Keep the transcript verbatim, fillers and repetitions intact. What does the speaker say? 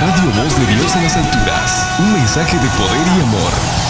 Radio Voz de Dios en las alturas. Un mensaje de poder y amor.